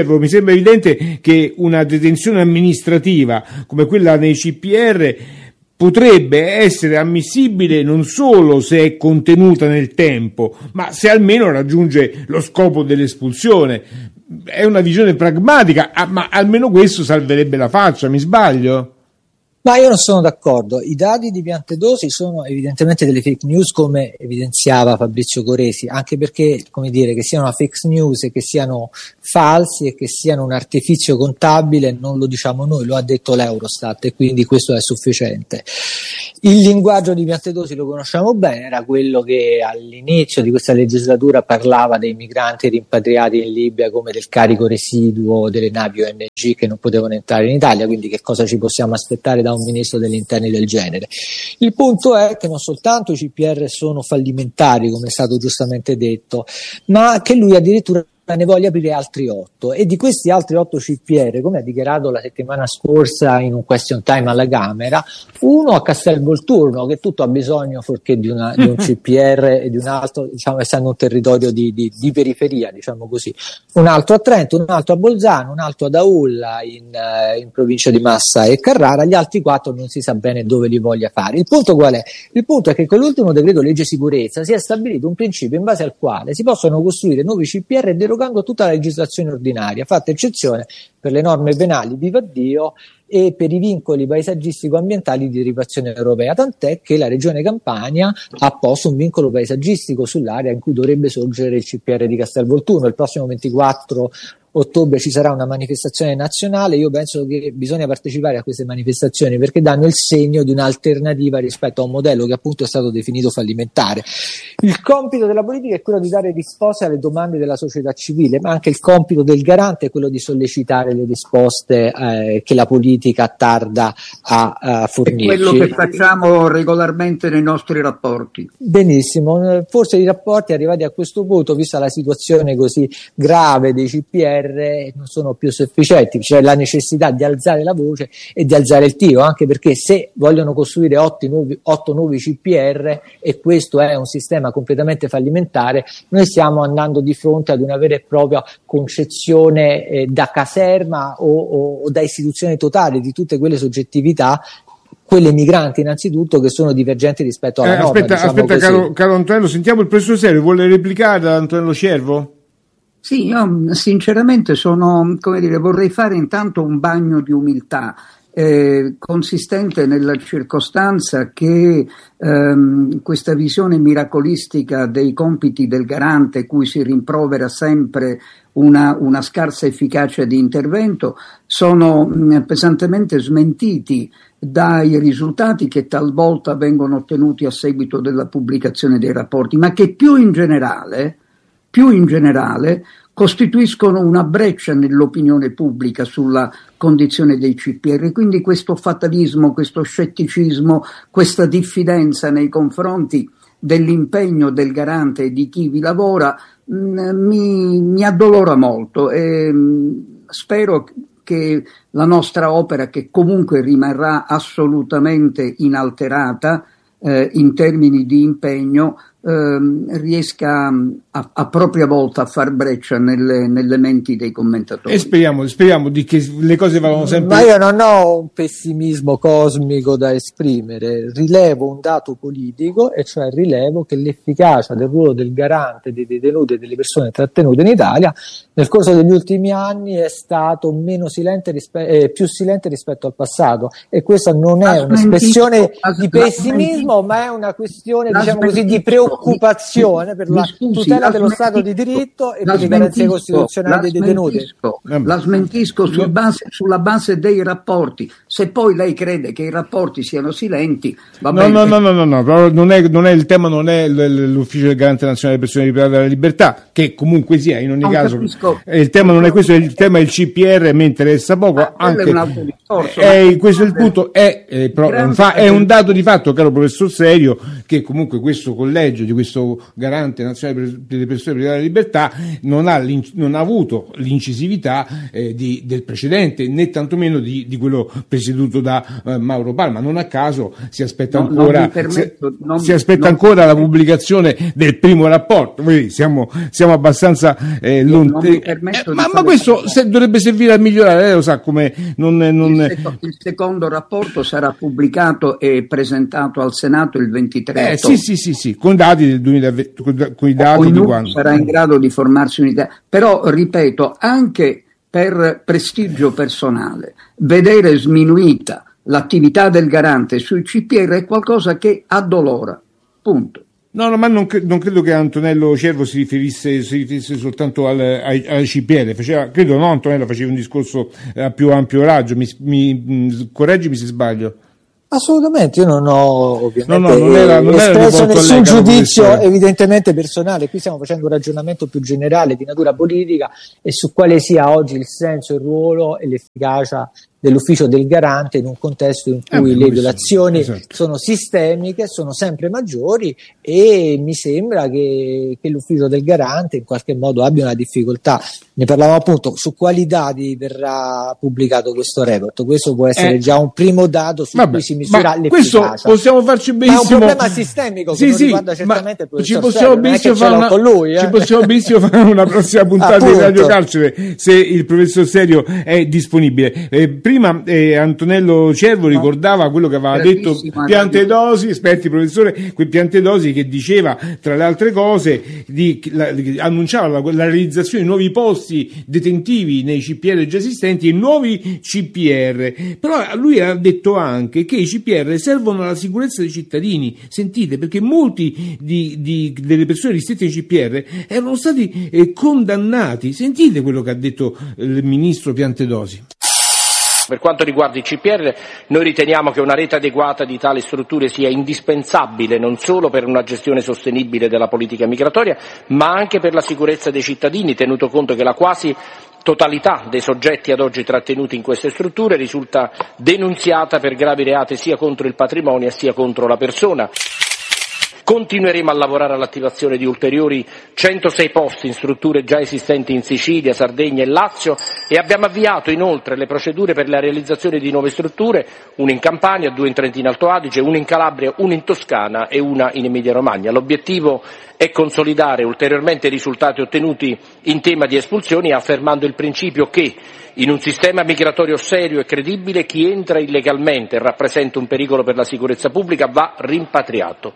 evidente che una detenzione amministrativa come quella nei CPR potrebbe essere ammissibile non solo se è contenuta nel tempo, ma se almeno raggiunge lo scopo dell'espulsione. È una visione pragmatica, ma almeno questo salverebbe la faccia, mi sbaglio? Ma io non sono d'accordo. I dati di Piantedosi sono evidentemente delle fake news, come evidenziava Fabrizio Coresi, anche perché, come dire, che siano una fake news e che siano falsi e che siano un artifizio contabile non lo diciamo noi, lo ha detto l'Eurostat, e quindi questo è sufficiente. Il linguaggio di Piantedosi lo conosciamo bene, era quello che all'inizio di questa legislatura parlava dei migranti rimpatriati in Libia come del carico residuo delle navi ONG che non potevano entrare in Italia, quindi che cosa ci possiamo aspettare da un ministro degli interni del genere. Il punto è che non soltanto i CPR sono fallimentari, come è stato giustamente detto, ma che lui addirittura ne voglia aprire altri 8, e di questi altri 8 CPR, come ha dichiarato la settimana scorsa in un question time alla Camera, uno a Castelvolturno, che tutto ha bisogno fuorché di un CPR e di un altro, diciamo, essendo un territorio di periferia, diciamo così, un altro a Trento, un altro a Bolzano, un altro ad Aulla in provincia di Massa e Carrara, gli altri 4 non si sa bene dove li voglia fare. Il punto qual è? Il punto è che con l'ultimo decreto legge sicurezza si è stabilito un principio in base al quale si possono costruire nuovi CPR derogando tutta la legislazione ordinaria, fatta eccezione per le norme penali, vivaddio, e per i vincoli paesaggistico-ambientali di derivazione europea, tant'è che la Regione Campania ha posto un vincolo paesaggistico sull'area in cui dovrebbe sorgere il CPR di Castelvolturno. Il prossimo 24 ottobre ci sarà una manifestazione nazionale. Io penso che bisogna partecipare a queste manifestazioni perché danno il segno di un'alternativa rispetto a un modello che appunto è stato definito fallimentare. Il compito della politica è quello di dare risposte alle domande della società civile, ma anche il compito del garante è quello di sollecitare le risposte che la politica tarda a fornirci. È quello che facciamo regolarmente nei nostri rapporti. Benissimo, forse i rapporti arrivati a questo punto, vista la situazione così grave dei CPR, non sono più sufficienti, c'è la necessità di alzare la voce e di alzare il tiro, anche perché se vogliono costruire 8 nuovi CPR e questo è un sistema completamente fallimentare, noi stiamo andando di fronte ad una vera e propria concezione da caserma o da istituzione totale di tutte quelle soggettività, quelle migranti innanzitutto, che sono divergenti rispetto alla norma. Aspetta caro Antonello, sentiamo il professor Serio, vuole replicare da Antonello Cervo? Sì, io sinceramente vorrei fare intanto un bagno di umiltà, consistente nella circostanza che questa visione miracolistica dei compiti del garante, cui si rimprovera sempre una scarsa efficacia di intervento, sono pesantemente smentiti dai risultati che talvolta vengono ottenuti a seguito della pubblicazione dei rapporti, ma che più in generale costituiscono una breccia nell'opinione pubblica sulla condizione dei CPR. Quindi questo fatalismo, questo scetticismo, questa diffidenza nei confronti dell'impegno del garante e di chi vi lavora mi addolora molto, e spero che la nostra opera, che comunque rimarrà assolutamente inalterata in termini di impegno, riesca a propria volta a far breccia nelle menti dei commentatori. E speriamo di che le cose vadano sempre. Ma io non ho un pessimismo cosmico da esprimere, rilevo un dato politico, e cioè rilevo che l'efficacia del ruolo del garante dei detenuti e delle persone trattenute in Italia nel corso degli ultimi anni è stato più silente rispetto al passato, e questa non è un'espressione di pessimismo, ma è una questione, diciamo così, di preoccupazione preoccupazione per la tutela dello Stato di diritto e per le garanzie costituzionali dei detenuti. La smentisco sulla base dei rapporti. Se poi lei crede che i rapporti siano silenti, va bene. No, non è il tema, non è l'Ufficio del Garante Nazionale delle Persone private della Libertà, che comunque sia, in ogni caso il tema non è questo, il tema è il CPR, mi interessa poco, anche è un altro discorso, questo è il punto, è un dato di fatto, caro professor Serio, che comunque questo collegio di questo Garante Nazionale delle Persone private della Libertà non ha avuto l'incisività del precedente, né tantomeno di quello presieduto da Mauro Palma. Non a caso si aspetta ancora la pubblicazione del primo rapporto. Noi siamo abbastanza lontani, ma questo dovrebbe servire a migliorare. Lei lo sa come il secondo rapporto sarà pubblicato e presentato al Senato il 23 ottobre. Sì, con i dati del 2020, con i dati di quando sarà in grado di formarsi un'idea. Però ripeto, anche per prestigio personale, vedere sminuita l'attività del garante sui CPR è qualcosa che addolora, punto. No, ma non credo che Antonello Cervo si riferisse soltanto ai CPR, Antonello faceva un discorso a più ampio raggio, correggimi se sbaglio. Assolutamente, io non ho ovviamente non era espresso nessun giudizio evidentemente personale. Qui stiamo facendo un ragionamento più generale di natura politica e su quale sia oggi il senso, il ruolo e l'efficacia dell'ufficio del garante in un contesto in cui le violazioni sono sistemiche, sono sempre maggiori, e mi sembra che l'ufficio del garante in qualche modo abbia una difficoltà. Ne parlavamo appunto, su quali dati verrà pubblicato questo report. Questo può essere già un primo dato su cui si misura l'efficacia. Questo possiamo farci benissimo. Ma è un problema sistemico che non riguarda certamente il professor Serio, non è che ce l'ho con lui. Ci possiamo benissimo fare una prossima puntata di Radio Carcere, se il professor Serio è disponibile. Prima Antonello Cervo ricordava quello che aveva detto Piantedosi, esperti professore, quel Piantedosi che diceva, tra le altre cose, annunciava la realizzazione di nuovi posti detentivi nei CPR già esistenti e nuovi CPR. Però lui ha detto anche che i CPR servono alla sicurezza dei cittadini. Sentite, perché molti delle persone ristrette ai CPR erano stati condannati. Sentite quello che ha detto il ministro Piantedosi. Per quanto riguarda i CPR, noi riteniamo che una rete adeguata di tali strutture sia indispensabile non solo per una gestione sostenibile della politica migratoria, ma anche per la sicurezza dei cittadini, tenuto conto che la quasi totalità dei soggetti ad oggi trattenuti in queste strutture risulta denunziata per gravi reati sia contro il patrimonio sia contro la persona. Continueremo a lavorare all'attivazione di ulteriori 106 posti in strutture già esistenti in Sicilia, Sardegna e Lazio, e abbiamo avviato inoltre le procedure per la realizzazione di nuove strutture, una in Campania, 2 in Trentino Alto Adige, una in Calabria, una in Toscana e una in Emilia Romagna. L'obiettivo è consolidare ulteriormente i risultati ottenuti in tema di espulsioni, affermando il principio che in un sistema migratorio serio e credibile chi entra illegalmente e rappresenta un pericolo per la sicurezza pubblica va rimpatriato.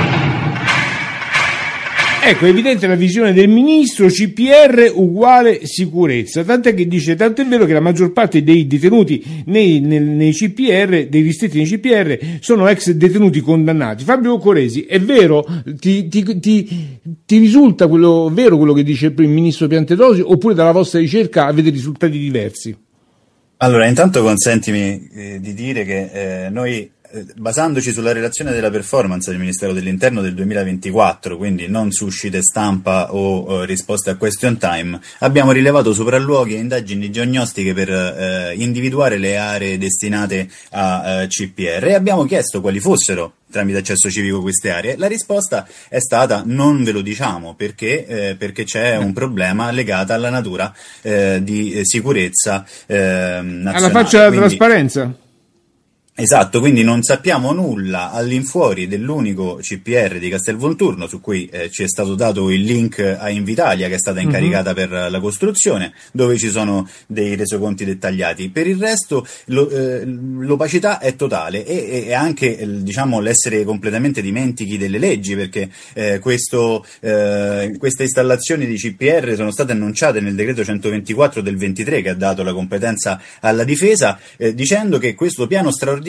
Ecco, è evidente la visione del ministro, CPR uguale sicurezza, tant'è è vero che la maggior parte dei detenuti nei CPR, dei ristretti nei CPR, sono ex detenuti condannati. Fabio Coresi, è vero? Ti risulta vero quello che dice il ministro Piantedosi, oppure dalla vostra ricerca avete risultati diversi? Allora, intanto consentimi di dire che noi, basandoci sulla relazione della performance del Ministero dell'Interno del 2024, quindi non su uscite stampa o risposte a question time, abbiamo rilevato sopralluoghi e indagini diagnostiche per individuare le aree destinate a CPR e abbiamo chiesto quali fossero tramite accesso civico queste aree. La risposta è stata: non ve lo diciamo perché c'è un problema legato alla natura di sicurezza nazionale. Alla faccia della trasparenza. Esatto, quindi non sappiamo nulla all'infuori dell'unico CPR di Castelvolturno, su cui ci è stato dato il link a Invitalia, che è stata incaricata per la costruzione, dove ci sono dei resoconti dettagliati. Per il resto l'opacità è totale e anche l'essere completamente dimentichi delle leggi, perché queste installazioni di CPR sono state annunciate nel decreto 124 del 23, che ha dato la competenza alla difesa, dicendo che questo piano straordinario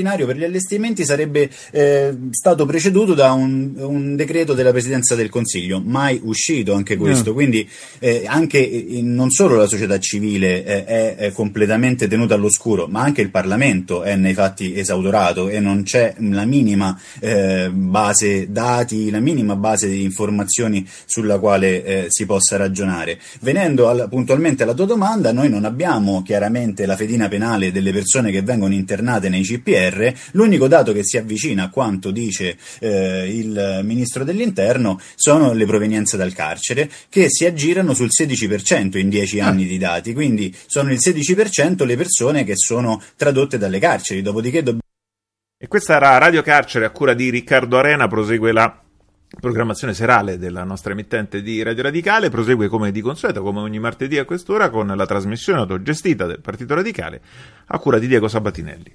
straordinario per gli allestimenti sarebbe stato preceduto da un decreto della Presidenza del Consiglio, mai uscito anche questo, quindi non solo la società civile è completamente tenuta all'oscuro, ma anche il Parlamento è nei fatti esautorato e non c'è la minima base dati, la minima base di informazioni sulla quale si possa ragionare. Venendo puntualmente alla tua domanda, noi non abbiamo chiaramente la fedina penale delle persone che vengono internate nei CPR, l'unico dato che si avvicina a quanto dice il Ministro dell'Interno sono le provenienze dal carcere, che si aggirano sul 16% in 10 anni di dati, quindi sono il 16% le persone che sono tradotte dalle carceri, dopodiché E questa era Radio Carcere a cura di Riccardo Arena. Prosegue la programmazione serale della nostra emittente di Radio Radicale, prosegue come di consueto, come ogni martedì a quest'ora, con la trasmissione autogestita del Partito Radicale a cura di Diego Sabatinelli.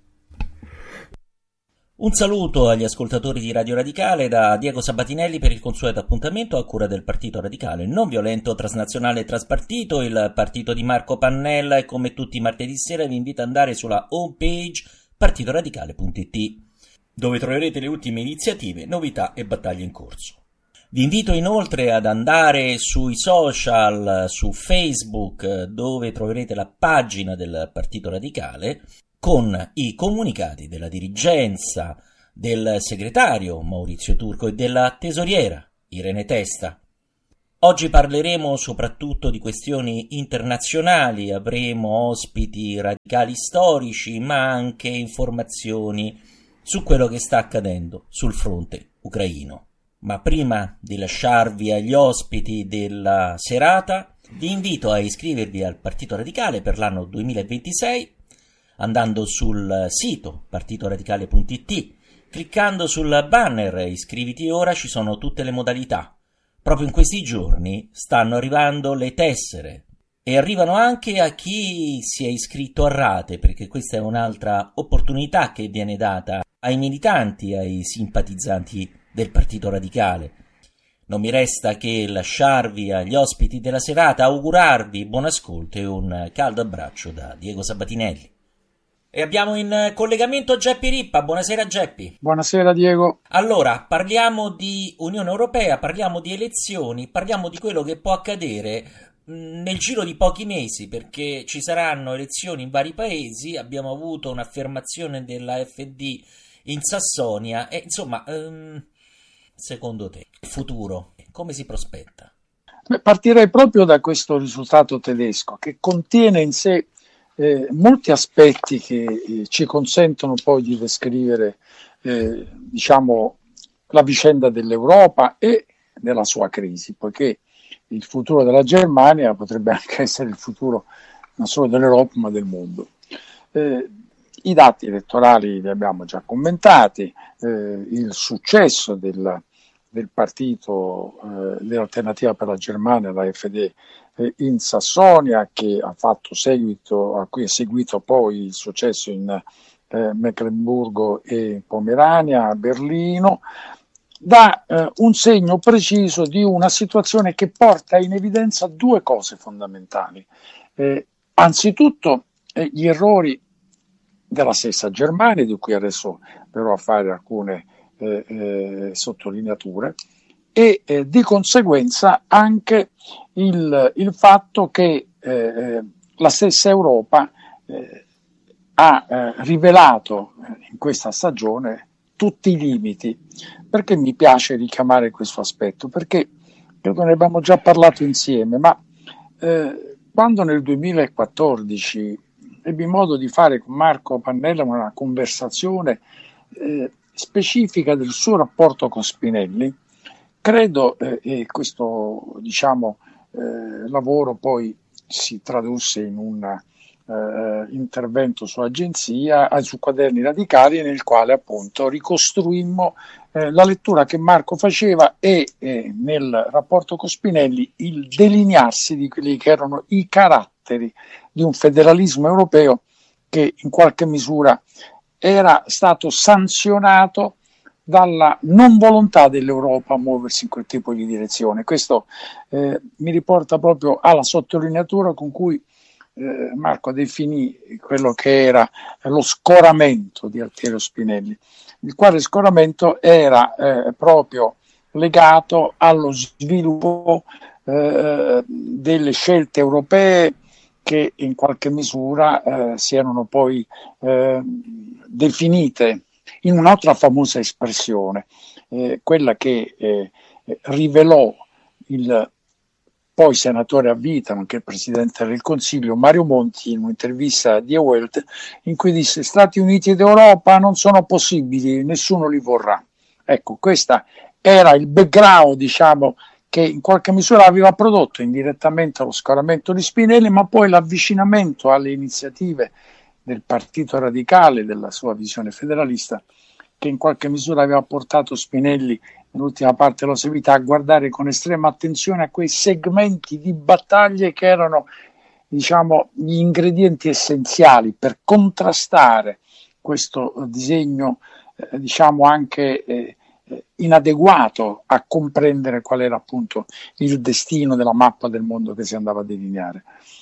Un saluto agli ascoltatori di Radio Radicale da Diego Sabatinelli per il consueto appuntamento a cura del Partito Radicale, non violento, transnazionale e traspartito, il partito di Marco Pannella, e come tutti i martedì sera vi invito ad andare sulla homepage partitoradicale.it, dove troverete le ultime iniziative, novità e battaglie in corso. Vi invito inoltre ad andare sui social, su Facebook, dove troverete la pagina del Partito Radicale con i comunicati della dirigenza, del segretario Maurizio Turco e della tesoriera Irene Testa. Oggi parleremo soprattutto di questioni internazionali, avremo ospiti radicali storici, ma anche informazioni su quello che sta accadendo sul fronte ucraino. Ma prima di lasciarvi agli ospiti della serata, vi invito a iscrivervi al Partito Radicale per l'anno 2026, andando sul sito partitoradicale.it, cliccando sul banner iscriviti ora, ci sono tutte le modalità. Proprio in questi giorni stanno arrivando le tessere e arrivano anche a chi si è iscritto a rate, perché questa è un'altra opportunità che viene data ai militanti, ai simpatizzanti del Partito Radicale. Non mi resta che lasciarvi agli ospiti della serata, augurarvi buon ascolto e un caldo abbraccio da Diego Sabatinelli. E abbiamo in collegamento Geppi Rippa. Buonasera Geppi. Buonasera Diego. Allora, parliamo di Unione Europea, parliamo di elezioni, parliamo di quello che può accadere nel giro di pochi mesi, perché ci saranno elezioni in vari paesi. Abbiamo avuto un'affermazione della FD in Sassonia e insomma, secondo te, il futuro come si prospetta? Partirei proprio da questo risultato tedesco, che contiene in sé molti aspetti che ci consentono poi di descrivere la vicenda dell'Europa e della sua crisi, poiché il futuro della Germania potrebbe anche essere il futuro non solo dell'Europa ma del mondo. I dati elettorali li abbiamo già commentati, il successo del partito dell'Alternativa per la Germania, la FD, in Sassonia, che ha fatto seguito, a cui è seguito poi il successo in Meckenburgo e Pomerania, a Berlino, dà un segno preciso di una situazione che porta in evidenza due cose fondamentali. Anzitutto gli errori della stessa Germania, di cui adesso verrò a fare alcune sottolineature, e di conseguenza anche il fatto che la stessa Europa ha rivelato in questa stagione tutti i limiti. Perché mi piace richiamare questo aspetto? Perché credo ne abbiamo già parlato insieme, ma quando nel 2014 ebbi modo di fare con Marco Pannella una conversazione specifica del suo rapporto con Spinelli, credo, e questo lavoro poi si tradusse in un intervento su agenzia, su Quaderni Radicali, nel quale appunto ricostruimmo la lettura che Marco faceva e nel rapporto con Spinelli il delinearsi di quelli che erano i caratteri di un federalismo europeo che in qualche misura era stato sanzionato dalla non volontà dell'Europa a muoversi in quel tipo di direzione. Questo mi riporta proprio alla sottolineatura con cui Marco definì quello che era lo scoramento di Altiero Spinelli, il quale scoramento era proprio legato allo sviluppo delle scelte europee che in qualche misura si erano poi definite in un'altra famosa espressione, quella che rivelò il poi senatore a vita, nonché presidente del Consiglio, Mario Monti, in un'intervista di Welt, in cui disse: Stati Uniti ed Europa non sono possibili, nessuno li vorrà. Ecco, questo era il background, diciamo, che in qualche misura aveva prodotto indirettamente lo scoramento di Spinelli, ma poi l'avvicinamento alle iniziative del Partito Radicale, della sua visione federalista, che in qualche misura aveva portato Spinelli nell'ultima parte della sua vita a guardare con estrema attenzione a quei segmenti di battaglie che erano, diciamo, gli ingredienti essenziali per contrastare questo disegno, diciamo anche inadeguato a comprendere qual era appunto il destino della mappa del mondo che si andava a delineare.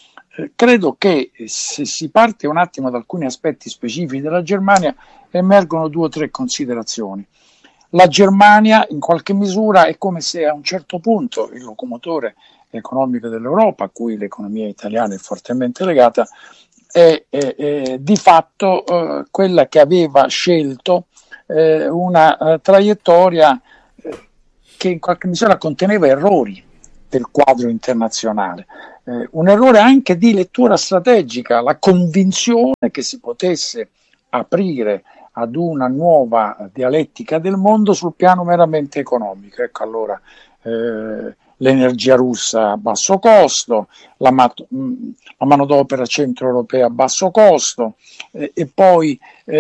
Credo che se si parte un attimo da alcuni aspetti specifici della Germania emergono 2 o 3 considerazioni. La Germania in qualche misura è come se a un certo punto il locomotore economico dell'Europa, a cui l'economia italiana è fortemente legata, è di fatto quella che aveva scelto una traiettoria che in qualche misura conteneva errori del quadro internazionale, un errore anche di lettura strategica, la convinzione che si potesse aprire ad una nuova dialettica del mondo sul piano meramente economico. Ecco, allora l'energia russa a basso costo, la manodopera centroeuropea a basso costo, e poi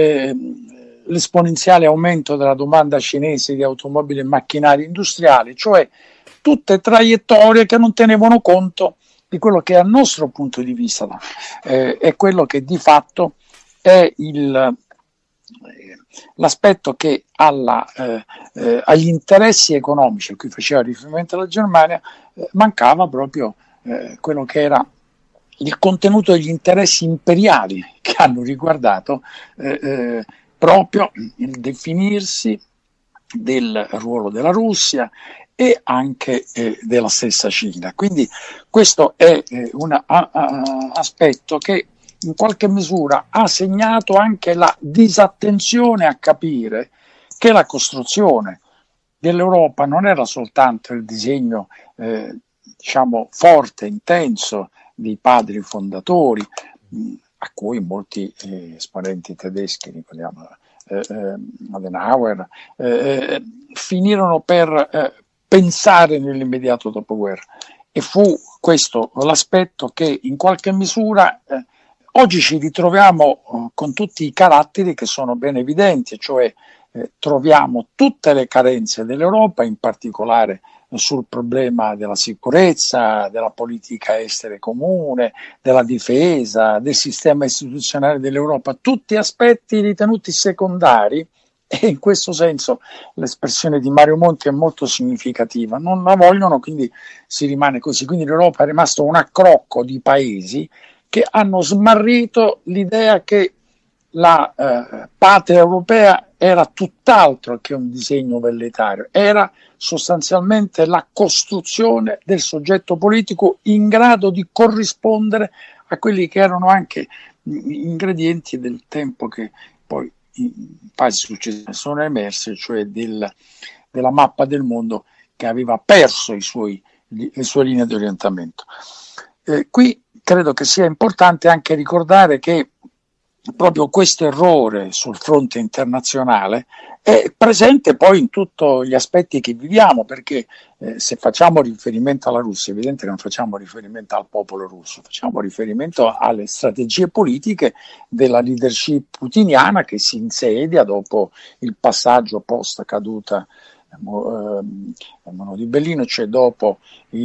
l'esponenziale aumento della domanda cinese di automobili e macchinari industriali, cioè tutte traiettorie che non tenevano conto di quello che dal nostro punto di vista è quello che di fatto è l'aspetto che agli interessi economici a cui faceva riferimento la Germania mancava proprio quello che era il contenuto degli interessi imperiali che hanno riguardato proprio il definirsi del ruolo della Russia e anche della stessa Cina. Quindi questo è un aspetto che in qualche misura ha segnato anche la disattenzione a capire che la costruzione dell'Europa non era soltanto il disegno diciamo forte, intenso dei padri fondatori, a cui molti esponenti tedeschi, ricordiamo Adenauer, finirono per pensare nell'immediato dopoguerra, e fu questo l'aspetto che in qualche misura oggi ci ritroviamo con tutti i caratteri che sono ben evidenti, cioè troviamo tutte le carenze dell'Europa, in particolare sul problema della sicurezza, della politica estera comune, della difesa, del sistema istituzionale dell'Europa, tutti aspetti ritenuti secondari, e in questo senso l'espressione di Mario Monti è molto significativa. Non la vogliono, quindi si rimane così. Quindi l'Europa è rimasto un accrocco di paesi che hanno smarrito l'idea che la patria europea era tutt'altro che un disegno velletario, era sostanzialmente la costruzione del soggetto politico in grado di corrispondere a quelli che erano anche ingredienti del tempo che poi in fasi successive sono emersi, cioè della mappa del mondo che aveva perso le sue linee di orientamento. Qui credo che sia importante anche ricordare che proprio questo errore sul fronte internazionale è presente poi in tutti gli aspetti che viviamo, perché se facciamo riferimento alla Russia, è evidente che non facciamo riferimento al popolo russo, facciamo riferimento alle strategie politiche della leadership putiniana che si insedia dopo il passaggio post caduta del muro di Berlino, cioè dopo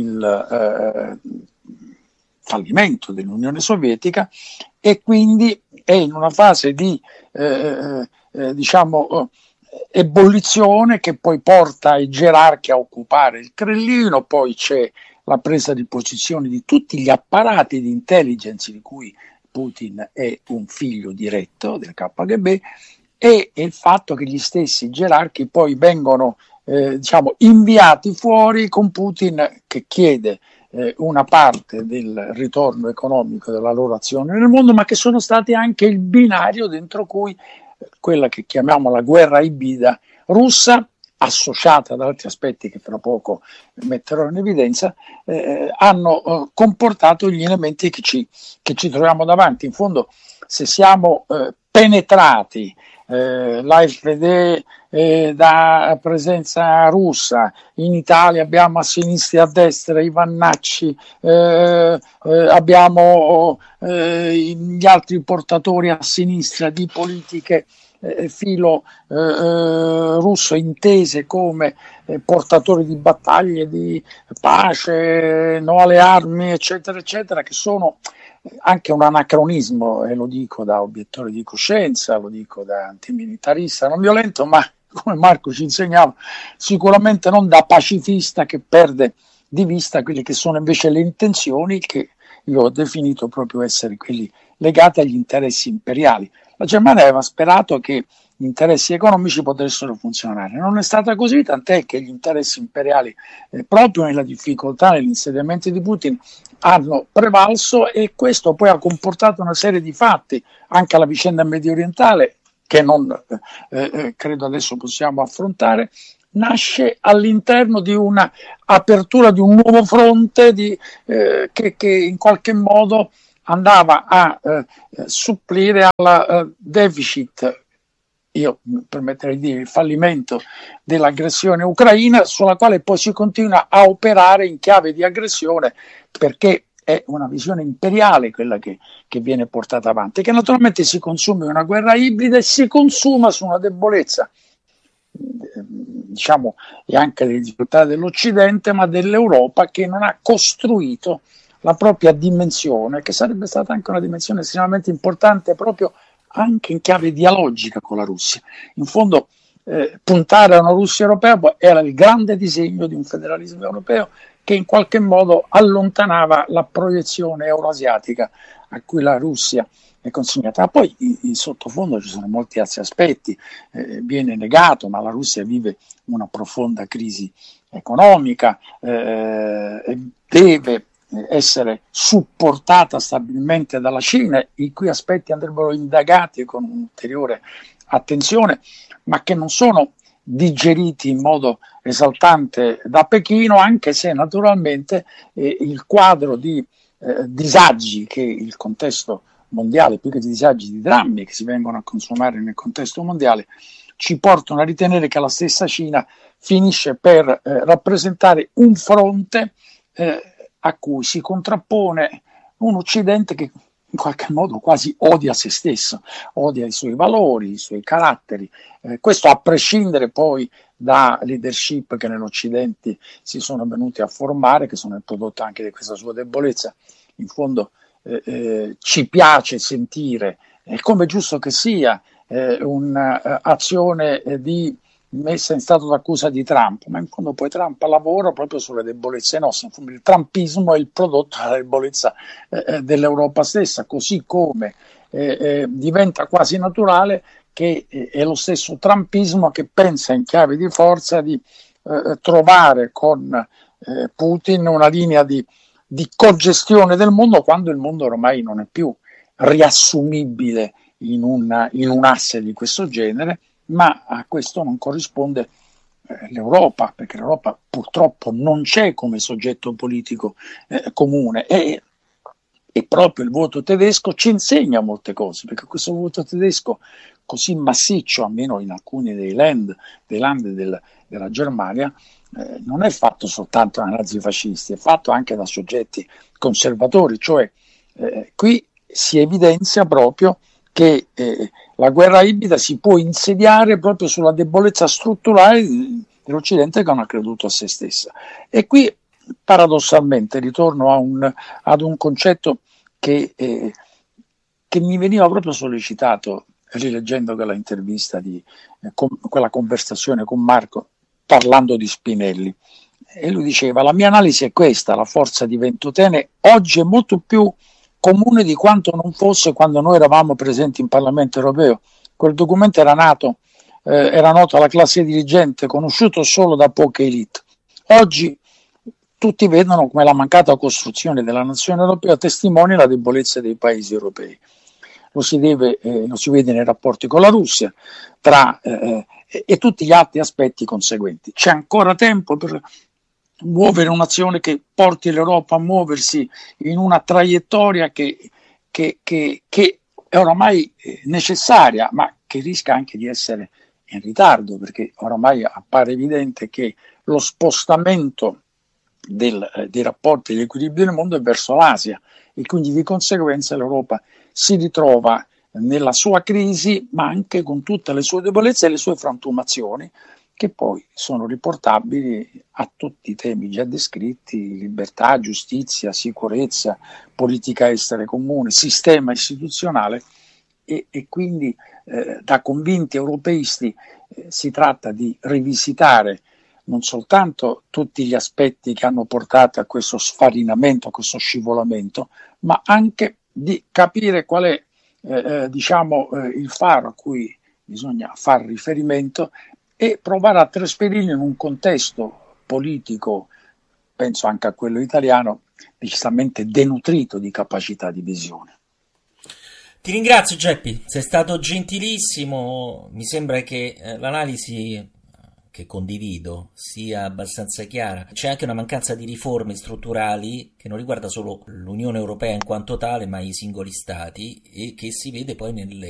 il fallimento dell'Unione Sovietica, e quindi è in una fase di ebollizione che poi porta i gerarchi a occupare il Cremlino. Poi c'è la presa di posizione di tutti gli apparati di intelligence di cui Putin è un figlio diretto del KGB, e il fatto che gli stessi gerarchi poi vengono inviati fuori con Putin che chiede una parte del ritorno economico della loro azione nel mondo, ma che sono stati anche il binario dentro cui quella che chiamiamo la guerra ibrida russa, associata ad altri aspetti che fra poco metterò in evidenza, hanno comportato gli elementi che ci troviamo davanti. In fondo, se siamo penetrati, l'AfD da presenza russa, in Italia abbiamo a sinistra e a destra i Vannacci, abbiamo gli altri portatori a sinistra di politiche filo russo intese come portatori di battaglie di pace, no alle armi, eccetera, eccetera, che sono anche un anacronismo, e lo dico da obiettore di coscienza, lo dico da antimilitarista non violento, ma come Marco ci insegnava, sicuramente non da pacifista che perde di vista quelle che sono invece le intenzioni che io ho definito proprio essere quelli legati agli interessi imperiali. La Germania aveva sperato che gli interessi economici potessero funzionare, non è stata così, tant'è che gli interessi imperiali proprio nella difficoltà nell'insediamento di Putin hanno prevalso, e questo poi ha comportato una serie di fatti, anche la vicenda medio orientale, che non credo adesso possiamo affrontare, nasce all'interno di una apertura di un nuovo fronte che in qualche modo andava a supplire al deficit, io mi permetterei di dire il fallimento dell'aggressione ucraina, sulla quale poi si continua a operare in chiave di aggressione, perché è una visione imperiale quella che viene portata avanti, che naturalmente si consuma in una guerra ibrida e si consuma su una debolezza, diciamo, e anche le difficoltà dell'Occidente, ma dell'Europa, che non ha costruito la propria dimensione, che sarebbe stata anche una dimensione estremamente importante proprio anche in chiave dialogica con la Russia. In fondo puntare a una Russia europea era il grande disegno di un federalismo europeo che in qualche modo allontanava la proiezione euroasiatica a cui la Russia è consegnata. Poi in sottofondo ci sono molti altri aspetti, viene negato, ma la Russia vive una profonda crisi economica, deve essere supportata stabilmente dalla Cina, i cui aspetti andrebbero indagati con ulteriore attenzione, ma che non sono digeriti in modo esaltante da Pechino, anche se naturalmente il quadro di disagi che il contesto mondiale, più che di disagi, di drammi che si vengono a consumare nel contesto mondiale, ci portano a ritenere che la stessa Cina finisce per rappresentare un fronte a cui si contrappone un Occidente che in qualche modo quasi odia se stesso, odia i suoi valori, i suoi caratteri, questo a prescindere poi da leadership che nell'Occidente si sono venuti a formare, che sono il prodotto anche di questa sua debolezza. In fondo ci piace sentire, come è giusto che sia, un'azione di messa in stato d'accusa di Trump, ma in fondo poi Trump lavora proprio sulle debolezze nostre. In fondo il trumpismo è il prodotto della debolezza dell'Europa stessa, così come diventa quasi naturale che è lo stesso trumpismo che pensa in chiave di forza di trovare con Putin una linea di cogestione del mondo, quando il mondo ormai non è più riassumibile in un asse di questo genere, ma a questo non corrisponde l'Europa, perché l'Europa purtroppo non c'è come soggetto politico comune, e proprio il voto tedesco ci insegna molte cose, perché questo voto tedesco così massiccio, almeno in alcuni dei land della Germania, non è fatto soltanto da nazifascisti, è fatto anche da soggetti conservatori, cioè qui si evidenzia proprio che la guerra ibrida si può insediare proprio sulla debolezza strutturale dell'Occidente che non ha creduto a se stessa. E qui paradossalmente ritorno ad un concetto che mi veniva proprio sollecitato rileggendo quella intervista quella conversazione con Marco parlando di Spinelli, e lui diceva: la mia analisi è questa: la forza di Ventotene oggi è molto più comune di quanto non fosse quando noi eravamo presenti in Parlamento europeo. Quel documento era noto alla classe dirigente, conosciuto solo da poche elite. Oggi tutti vedono come la mancata costruzione della nazione europea testimonia la debolezza dei paesi europei. Lo si vede nei rapporti con la Russia e tutti gli altri aspetti conseguenti. C'è ancora tempo per muovere un'azione che porti l'Europa a muoversi in una traiettoria che è oramai necessaria, ma che rischia anche di essere in ritardo, perché oramai appare evidente che lo spostamento dei rapporti e degli equilibri del mondo è verso l'Asia, e quindi di conseguenza l'Europa si ritrova nella sua crisi, ma anche con tutte le sue debolezze e le sue frantumazioni, che poi sono riportabili a tutti i temi già descritti: libertà, giustizia, sicurezza, politica estera comune, sistema istituzionale, e quindi da convinti europeisti si tratta di rivisitare non soltanto tutti gli aspetti che hanno portato a questo sfarinamento, a questo scivolamento, ma anche di capire qual è il faro a cui bisogna far riferimento e provare a trasferirlo in un contesto politico, penso anche a quello italiano, decisamente denutrito di capacità di visione. Ti ringrazio Geppi, sei stato gentilissimo, mi sembra che l'analisi che condivido sia abbastanza chiara. C'è anche una mancanza di riforme strutturali che non riguarda solo l'Unione Europea in quanto tale, ma i singoli stati, e che si vede poi nelle